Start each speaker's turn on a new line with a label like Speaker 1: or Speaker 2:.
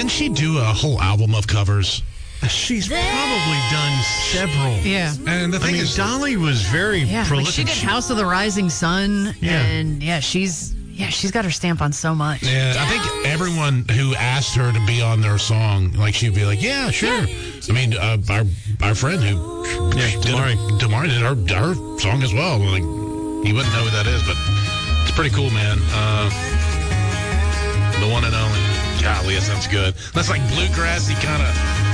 Speaker 1: Didn't she do a whole album of covers?
Speaker 2: She's probably done several.
Speaker 3: Yeah.
Speaker 1: And the thing is,
Speaker 2: Dolly was very prolific.
Speaker 3: She did House of the Rising Sun.
Speaker 2: Yeah.
Speaker 3: And she's got her stamp on so much.
Speaker 1: yeah, I think everyone who asked her to be on their song, like she'd be like, yeah, sure. I mean, our friend who Damari did her song as well. Like, he wouldn't know who that is, but it's pretty cool, man. The one and only. Golly, that sounds good. That's like bluegrassy kind of